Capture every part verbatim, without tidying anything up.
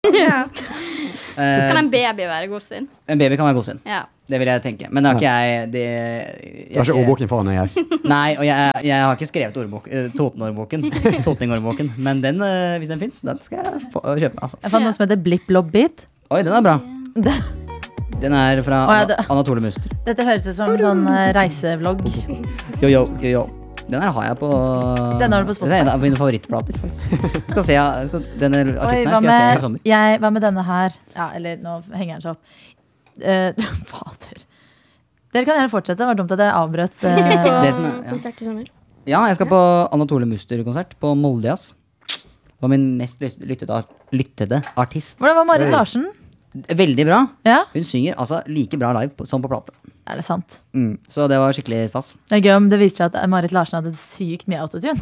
Ja. Eh, Kan en baby være god sin? En baby kan være god sin. Ja. Det vil jeg tenke. Men det har ikke jeg det, jeg, Du har ikke ordboken foran deg her. Nei, og jeg, jeg har ikke skrevet ordbok, eh, Toten-ordboken. Totning-ordboken. Men den, eh, hvis den finnes, den skal jeg få, kjøpe. Altså. Jeg fant noe som heter Blipp Blobb Beat. Oi, den er bra. Det, Den er fra Å, ja, det- Anatole Muster. dette høres ut som en sånn eh, reisevlogg. Yo, yo, yo, yo. Den her har jeg på Den har du på Spotify. Det er en av mine favorittplater, faktisk. Skal se, skal, denne Oi, artisten hva her skal jeg se i med, sommer. jeg, hva med denne her? Ja, eller nå henger den seg opp. Uh, fader. Dere kan gjerne fortsette. Det var dumt at jeg avbrøt. På eh, Det som er- ja. konsert i sommer. Ja, jeg skal på Anatole Muster-konsert på Moldejazz. Det var min mest lyt- lyttede, lyttede artist. hvordan var Marit Larsen? Veldig bra. Ja, Hun synger altså like bra live på, som på plate. er det sant? Mm. Så det var skikkelig stas. Det er gøy om det viser seg at Marit Larsen hadde sykt mye autotune.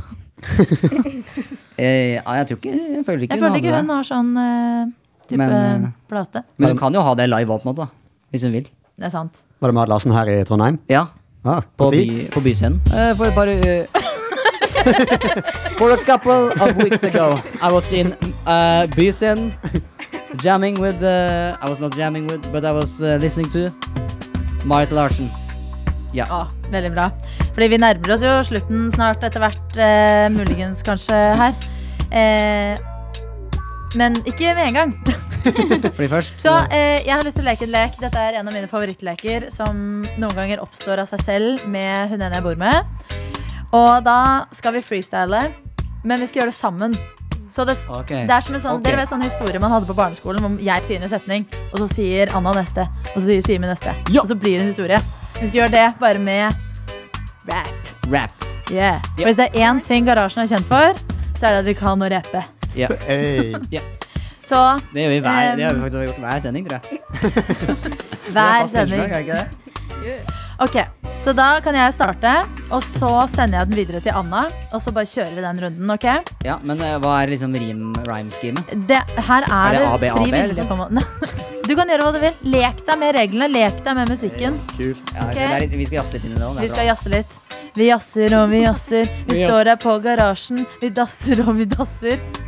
Eh, ja, jeg tror ikke Jeg føler ikke Jeg føler hun ikke hadde hun det. har sånn eh, type Men, eh, plate. Men hun kan jo ha det live òg, på en måte. da, Hvis hun vil. Det er sant. Var det Marit Larsen her i Trondheim? Ja, Ah, på, på ti? by, på byscenen. Eh, for et par uh, For a couple of weeks ago, I was in uh, byscenen, jamming with uh, I was not jamming with, but I was uh, listening to Marit Larsen. Ja. Å, veldig bra. Fordi vi nærmer oss jo slutten snart etter hvert, eh, muligens kanskje her. Eh, men ikke med en gang. Fordi først Så eh, jeg har lyst til å leke en lek. Dette er en av mine favorittleker som noen ganger oppstår av seg selv med hun ene jeg bor med. Og da skal vi freestyle, men vi skal gjøre det sammen. Så det, Ok. det er som en sånn, Ok. Dere vet sånn historie man hadde på barneskolen hvor jeg sier en setning, og så sier Anna neste, og så sier Simen neste. Ja. Og så blir det en historie. Vi skal gjøre det bare med rap. Rap. Yeah. Ja. For hvis det er én ting Garasjen er kjent for, så er det at vi kan å rappe. Ja. Hey. Så Det gjør vi hver, Um, det har vi faktisk gjort hver sending, tror jeg. Det er hver fast innslag, sending. er det ikke det? Ok, så da kan jeg starte, og så sender jeg den videre til Anna, og så bare kjører vi den runden, ok? Ja, men eh, hva er liksom rim, rhyme-schemet? Det, her er, Er det det A, B, A, B, frivillig liksom? på en måte. Du kan gjøre hva du vil. Lek deg med reglene, lek deg med musikken. Kult. Ja, Ok. det er litt, vi skal jazze litt inn i det også, det Vi er skal bra. jazze litt. Vi jazzer og vi jazzer. Vi Vi står her på garasjen. Vi dasser og vi dasser.